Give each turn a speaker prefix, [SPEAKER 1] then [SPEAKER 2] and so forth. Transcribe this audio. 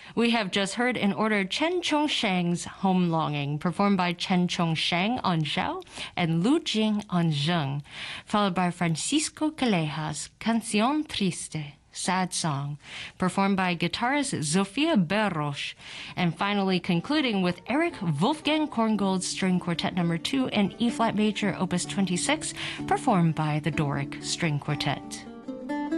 [SPEAKER 1] We have just heard in order Chen Chongsheng's Home Longing, performed by Chen Chongsheng on xiao and Lu Jing on zheng, followed by Francisco Calleja's Canción Triste, Sad Song, performed by guitarist Sofia Berros, and finally concluding with Eric Wolfgang Korngold's String Quartet No. 2 in E-flat major, Opus 26, performed by the Doric String Quartet.